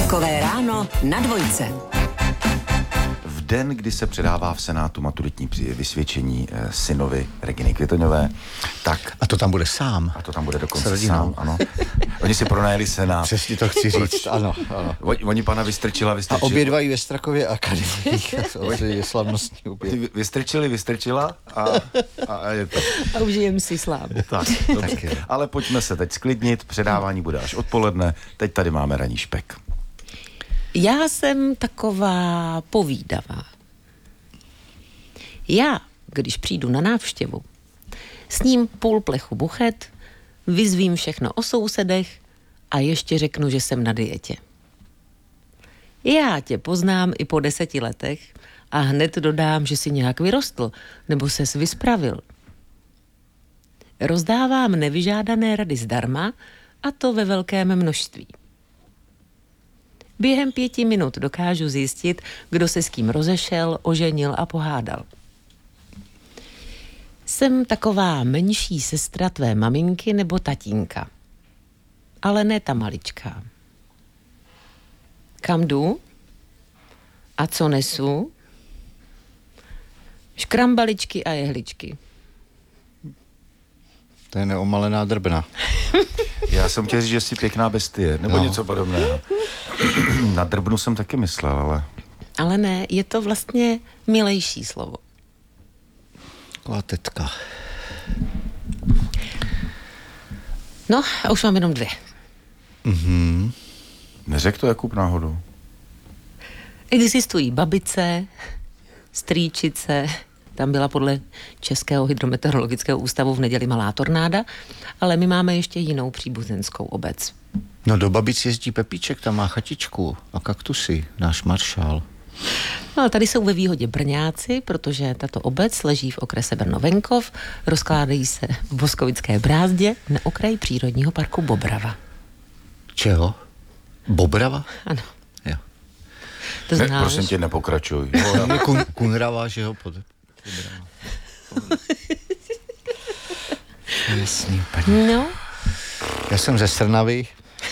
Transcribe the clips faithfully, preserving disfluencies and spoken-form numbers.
Takové ráno na dvojce. V den, kdy se předává v Senátu maturitní vysvědčení eh, synovi Reginy Kvitoňové, tak... A to tam bude sám. A to tam bude dokonce sám, ano. Oni si pronajeli Senát. Přesně to chci říct, ano, ano. Oni, oni pana Vystrčila, Vystrčila. A obědvají ve Strakově akademii. To je slavnostní oběd. Vystrčili, Vystrčila a, a, a je to. A užijem si slávu. Tak, tak ale pojďme se teď sklidnit, předávání bude až odpoledne, teď tady máme ranní špek. Já jsem taková povídavá. Já, když přijdu na návštěvu, sním půl plechu buchet, vyzvím všechno o sousedech a ještě řeknu, že jsem na dietě. Já tě poznám i po deseti letech a hned dodám, že si nějak vyrostl nebo ses vyspravil. Rozdávám nevyžádané rady zdarma a to ve velkém množství. Během pěti minut dokážu zjistit, kdo se s kým rozešel, oženil a pohádal. Jsem taková menší sestra tvé maminky nebo tatínka. Ale ne ta maličká. Kam jdu? A co nesu? Škrambaličky a jehličky. To je neomalená drbna. Já jsem chtěl říct, že jsi pěkná bestie, nebo no. něco podobného. Na drbnu jsem taky myslel, ale... Ale ne, je to vlastně milejší slovo. Taková tetka. No, a už mám jenom dvě. Mhm. Neřek to Jakub náhodou. Existují babice, strýčice, tam byla podle Českého hydrometeorologického ústavu v neděli malá tornáda, ale my máme ještě jinou příbuzenskou obec. No do Babic jezdí Pepíček, tam má chatičku a kaktusy, náš maršál. No ale tady jsou ve výhodě Brňáci, protože tato obec leží v okrese Brno-Venkov, rozkládají se v Boskovické brázdě na okraji přírodního parku Bobrava. Čeho? Bobrava? Ano. Jo. To znáš? Ne, prosím tě, nepokračuj. No, kun, kunrava, že jo, pod... Bobrava. Jasný, paní. No. Já jsem ze Strnavy.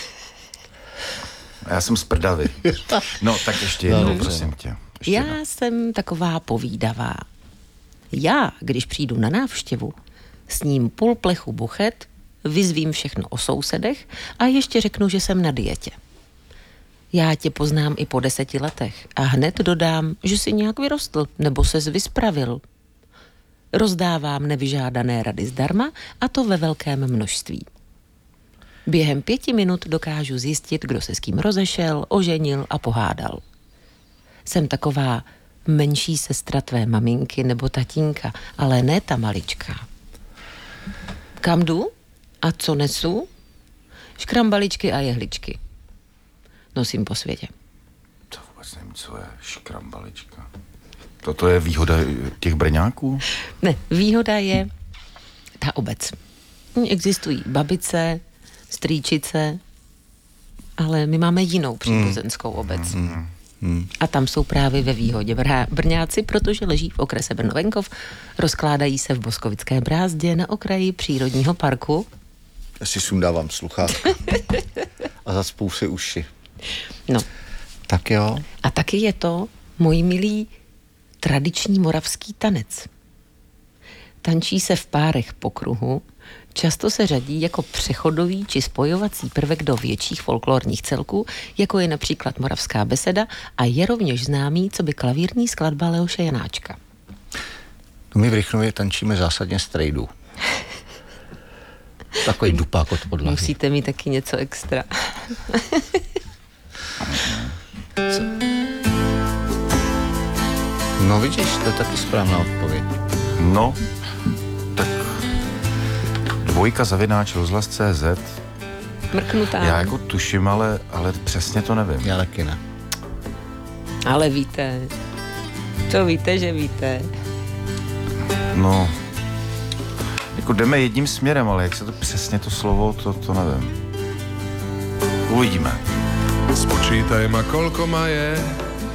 A já jsem z Prdavy. No, tak ještě jednou, no, prosím tě. Ještě Já jednou. jsem taková povídavá. Já, když přijdu na návštěvu, sním půl plechu buchet, vyzvím všechno o sousedech a ještě řeknu, že jsem na dietě. Já tě poznám i po deseti letech a hned dodám, že jsi nějak vyrostl nebo ses vyspravil. Rozdávám nevyžádané rady zdarma a to ve velkém množství. Během pěti minut dokážu zjistit, kdo se s kým rozešel, oženil a pohádal. Jsem taková menší sestra tvé maminky nebo tatínka, ale ne ta maličká. Kam jdu? A co nesu? Škrambaličky a jehličky. Nosím po světě. To vůbec nevím, co je škrambalička. Toto je výhoda těch Brňáků? Ne, výhoda je ta obec. Existují babice, strýčice, ale my máme jinou příbuzenskou obec. Mm, mm. A tam jsou právě ve výhodě Brá- Brňáci, protože leží v okrese Brno-Venkov, rozkládají se v Boskovické brázdě na okraji přírodního parku. Já si sundávám sluchátka a zacpou si uši. No. Tak jo. A taky je to můj milý tradiční moravský tanec. Tančí se v párech po kruhu, často se řadí jako přechodový či spojovací prvek do větších folklorních celků, jako je například Moravská beseda a je rovněž známý coby klavírní skladba Leoše Janáčka. No my v Rychnově tančíme zásadně strejdu. Takový dupák od podlahy. Musíte mít taky něco extra. Co? No vidíš, to je taky správná odpověď. No, tak dvojka zavináč rozhlas tečka cé zet. Mrknutá. Já jako tuším, ale, ale přesně to nevím. Já taky ne. Ale víte, to víte, že víte. No, jako jdeme jedním směrem, ale jak se to přesně to slovo, to, to nevím. Uvidíme. Spočítaj ma, koľko ma je,